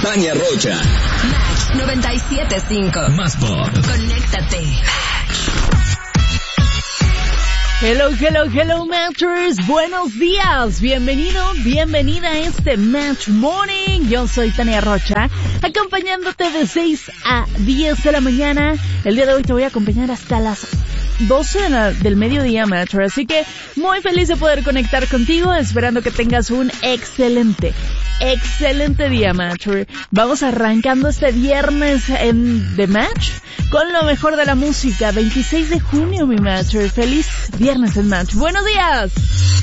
Tania Rocha. Match 97.5. Más pop. Conéctate. Hello, Matchers. Buenos días. Bienvenida a este Match Morning. Yo soy Tania Rocha, acompañándote de 6 a 10 de la mañana. El día de hoy te voy a acompañar hasta las 12 del mediodía, Matcher. Así que muy feliz de poder conectar contigo, esperando que tengas un excelente día, Matcher. Vamos arrancando este viernes en The Match con lo mejor de la música. 26 de junio, mi Matcher. Feliz viernes en Match. ¡Buenos días!